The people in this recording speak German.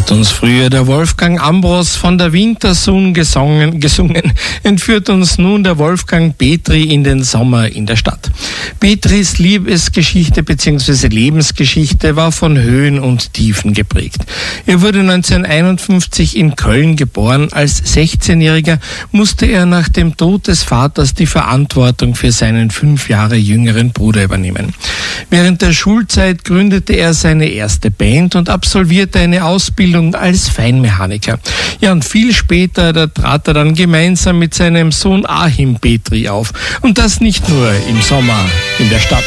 Hat uns früher der Wolfgang Ambros von der Wintersun gesungen, entführt uns nun der Wolfgang Petri in den Sommer in der Stadt. Petris Liebesgeschichte bzw. Lebensgeschichte war von Höhen und Tiefen geprägt. Er wurde 1951 in Köln geboren. Als 16-Jähriger musste er nach dem Tod des Vaters die Verantwortung für seinen 5 Jahre jüngeren Bruder übernehmen. Während der Schulzeit gründete er seine erste Band und absolvierte eine Ausbildung als Feinmechaniker. Ja, und viel später, da trat er dann gemeinsam mit seinem Sohn Achim Petri auf. Und das nicht nur im Sommer in der Stadt.